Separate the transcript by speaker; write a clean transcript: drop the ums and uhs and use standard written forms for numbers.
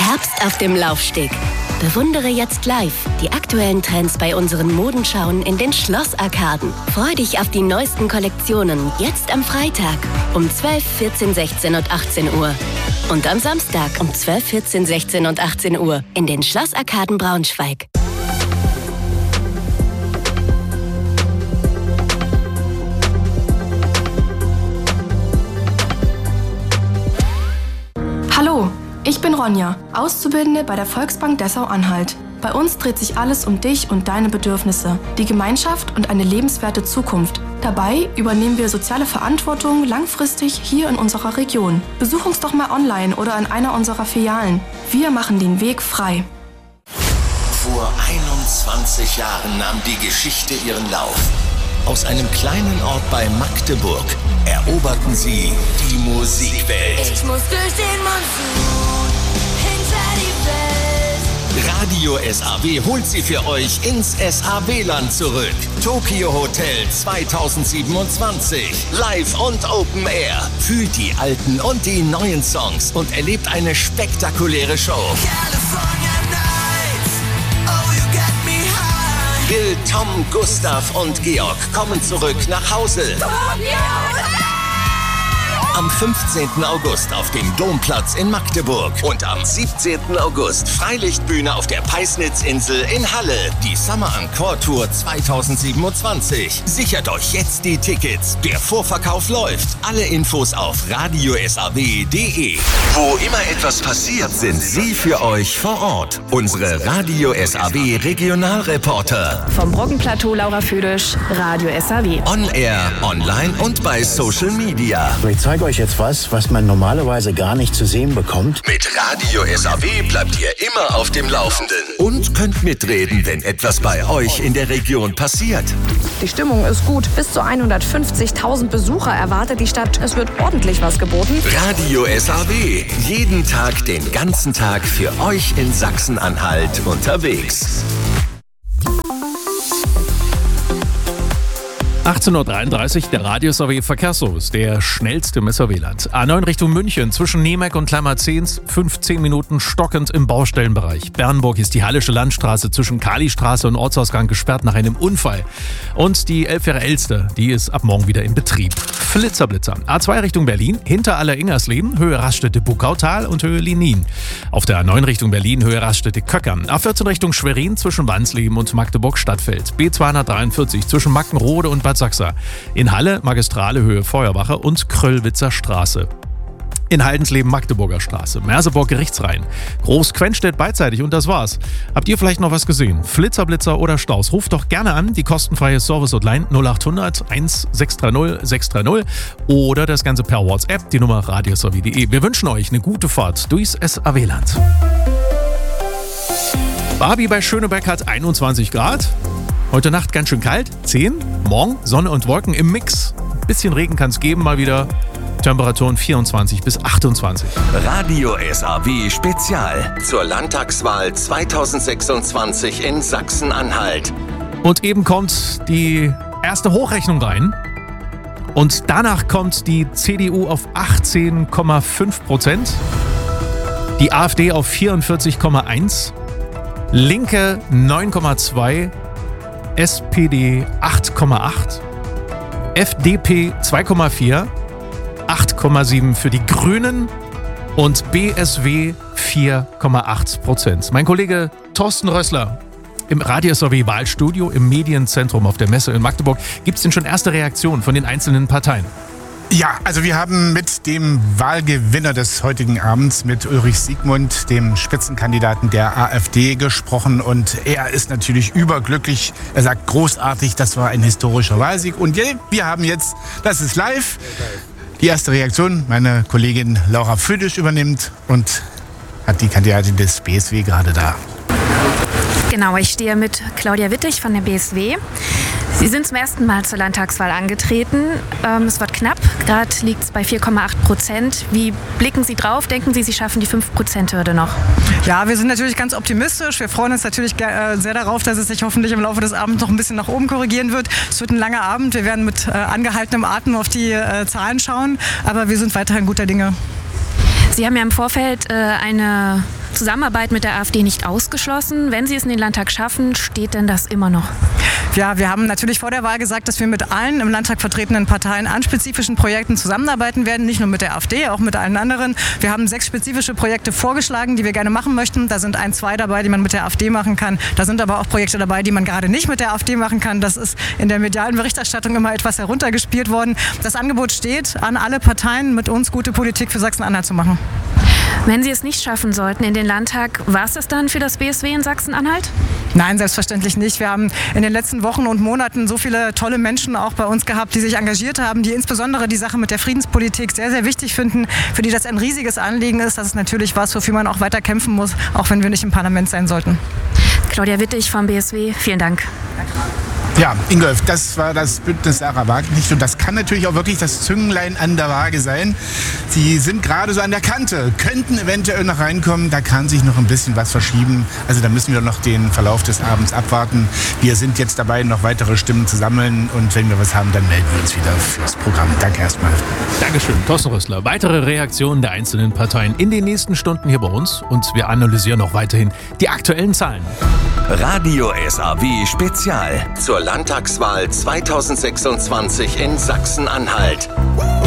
Speaker 1: Herbst auf dem Laufsteg. Bewundere jetzt live die aktuellen Trends bei unseren Modenschauen in den Schlossarkaden. Freu dich auf die neuesten Kollektionen jetzt am Freitag um 12, 14, 16 und 18 Uhr. Und am Samstag um 12, 14, 16 und 18 Uhr in den Schlossarkaden Braunschweig.
Speaker 2: Hallo, ich bin Ronja, Auszubildende bei der Volksbank Dessau-Anhalt. Bei uns dreht sich alles um dich und deine Bedürfnisse, die Gemeinschaft und eine lebenswerte Zukunft. Dabei übernehmen wir soziale Verantwortung langfristig hier in unserer Region. Besuch uns doch mal online oder in einer unserer Filialen. Wir machen den Weg frei.
Speaker 3: Vor 21 Jahren nahm die Geschichte ihren Lauf. Aus einem kleinen Ort bei Magdeburg eroberten sie die Musikwelt.
Speaker 4: Ich muss durch den Monsun hinter die Welt.
Speaker 3: Radio SAW holt sie für euch ins SAW-Land zurück. Tokyo Hotel 2027. Live und Open Air. Fühlt die alten und die neuen Songs und erlebt eine spektakuläre Show. Bill, Tom, Gustav und Georg kommen zurück nach Hause. Am 15. August auf dem Domplatz in Magdeburg und am 17. August Freilichtbühne auf der Peisnitzinsel in Halle. Die Summer Encore Tour 2027. Sichert euch jetzt die Tickets. Der Vorverkauf läuft. Alle Infos auf radiosaw.de. Wo immer etwas passiert, sind sie für euch vor Ort. Unsere Radio SAW Regionalreporter.
Speaker 5: Vom Brockenplateau Laura Füdisch, Radio SAW.
Speaker 3: On Air, online und bei Social Media.
Speaker 6: Ich zeige euch jetzt was man normalerweise gar nicht zu sehen bekommt.
Speaker 3: Mit Radio SAW bleibt ihr immer auf dem Laufenden und könnt mitreden, wenn etwas bei euch in der Region passiert.
Speaker 5: Die Stimmung ist gut. Bis zu 150.000 Besucher erwartet die Stadt. Es wird ordentlich was geboten.
Speaker 3: Radio SAW. Jeden Tag, den ganzen Tag für euch in Sachsen-Anhalt unterwegs.
Speaker 7: 18.33 Uhr, der Radio SAW Verkehrsservice, der schnellste im SAW-Land. A9 Richtung München, zwischen Nemeck und Klammerzehns, 15 Minuten stockend im Baustellenbereich. Bernburg ist die Hallische Landstraße zwischen Kalistraße und Ortsausgang gesperrt nach einem Unfall. Und die Elbfähre Elster, die ist ab morgen wieder in Betrieb. Flitzer. A2 Richtung Berlin, hinter Aller-Ingersleben, Höhe Raststätte Buckautal und Höhe Linin. Auf der A9 Richtung Berlin, Höhe Raststätte Köckern. A14 Richtung Schwerin zwischen Wansleben und Magdeburg-Stadtfeld. B243 zwischen Mackenrode und Bad Sachsa. In Halle, Magistrale Höhe Feuerwache und Kröllwitzer Straße. In Haldensleben Magdeburger Straße, Merseburg Gerichtsrhein, Groß-Quenstedt beidseitig und das war's. Habt ihr vielleicht noch was gesehen? Flitzer oder Staus? Ruft doch gerne an, die kostenfreie Service-Hotline 0800 1630 630 oder das Ganze per WhatsApp, die Nummer radiosaw.de. Wir wünschen euch eine gute Fahrt durchs SAW-Land. Barbie bei Schöneberg hat 21 Grad. Heute Nacht ganz schön kalt, 10. Morgen Sonne und Wolken im Mix. Ein bisschen Regen kann es geben mal wieder. Temperaturen 24 bis 28.
Speaker 3: Radio SAW Spezial zur Landtagswahl 2026 in Sachsen-Anhalt.
Speaker 7: Und eben kommt die erste Hochrechnung rein. Und danach kommt die CDU auf 18,5%. Die AfD auf 44,1%. Linke 9,2%. SPD 8,8%, FDP 2,4%, 8,7% für die Grünen und BSW 4,8%. Mein Kollege Thorsten Rössler im Radio SAW Wahlstudio im Medienzentrum auf der Messe in Magdeburg. Gibt es denn schon erste Reaktionen von den einzelnen Parteien?
Speaker 8: Ja, also wir haben mit dem Wahlgewinner des heutigen Abends, mit Ulrich Siegmund, dem Spitzenkandidaten der AfD, gesprochen und er ist natürlich überglücklich. Er sagt großartig, das war ein historischer Wahlsieg und wir haben jetzt, das ist live, die erste Reaktion. Meine Kollegin Laura Füdisch übernimmt und hat die Kandidatin des BSW gerade da.
Speaker 9: Genau, ich stehe mit Claudia Wittig von der BSW. Sie sind zum ersten Mal zur Landtagswahl angetreten. Es wird knapp, gerade liegt es bei 4,8%. Wie blicken Sie drauf? Denken Sie, Sie schaffen die 5%-Hürde noch?
Speaker 10: Ja, wir sind natürlich ganz optimistisch. Wir freuen uns natürlich sehr darauf, dass es sich hoffentlich im Laufe des Abends noch ein bisschen nach oben korrigieren wird. Es wird ein langer Abend. Wir werden mit angehaltenem Atem auf die Zahlen schauen. Aber wir sind weiterhin guter Dinge.
Speaker 9: Sie haben ja im Vorfeld eine Zusammenarbeit mit der AfD nicht ausgeschlossen. Wenn Sie es in den Landtag schaffen, steht denn das immer noch?
Speaker 10: Ja, wir haben natürlich vor der Wahl gesagt, dass wir mit allen im Landtag vertretenen Parteien an spezifischen Projekten zusammenarbeiten werden. Nicht nur mit der AfD, auch mit allen anderen. Wir haben 6 spezifische Projekte vorgeschlagen, die wir gerne machen möchten. Da sind 1, 2 dabei, die man mit der AfD machen kann. Da sind aber auch Projekte dabei, die man gerade nicht mit der AfD machen kann. Das ist in der medialen Berichterstattung immer etwas heruntergespielt worden. Das Angebot steht an alle Parteien, mit uns gute Politik für Sachsen-Anhalt zu machen.
Speaker 9: Wenn Sie es nicht schaffen sollten in den Landtag, war es das dann für das BSW in Sachsen-Anhalt?
Speaker 10: Nein, selbstverständlich nicht. Wir haben in den letzten Wochen und Monaten so viele tolle Menschen auch bei uns gehabt, die sich engagiert haben, die insbesondere die Sache mit der Friedenspolitik sehr, sehr wichtig finden, für die das ein riesiges Anliegen ist. Das ist natürlich was, wofür man auch weiter kämpfen muss, auch wenn wir nicht im Parlament sein sollten.
Speaker 9: Claudia Wittig vom BSW, vielen Dank.
Speaker 8: Ja, Ingolf, das war das Bündnis Sarah Wagenknecht und das kann natürlich auch wirklich das Zünglein an der Waage sein. Sie sind gerade so an der Kante, könnten eventuell noch reinkommen, da kann sich noch ein bisschen was verschieben. Also da müssen wir noch den Verlauf des Abends abwarten. Wir sind jetzt dabei, noch weitere Stimmen zu sammeln und wenn wir was haben, dann melden wir uns wieder fürs Programm. Danke erstmal.
Speaker 7: Dankeschön, Thorsten Rössler. Weitere Reaktionen der einzelnen Parteien in den nächsten Stunden hier bei uns und wir analysieren auch weiterhin die aktuellen Zahlen.
Speaker 3: Radio SAW Spezial zur Landtagswahl 2026 in Sachsen-Anhalt.